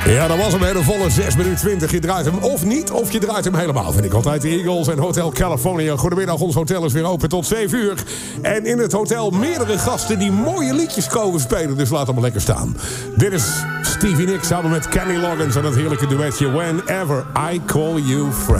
Ja, dat was hem, een volle 6 minuten 20. Je draait hem of niet, of je draait hem helemaal. Vind ik altijd de Eagles en Hotel California. Goedemiddag, ons hotel is weer open tot 7 uur. En in het hotel meerdere gasten die mooie liedjes komen spelen. Dus laat hem maar lekker staan. Dit is Stevie Nicks samen met Kenny Loggins en het heerlijke duetje Whenever I Call You Friend.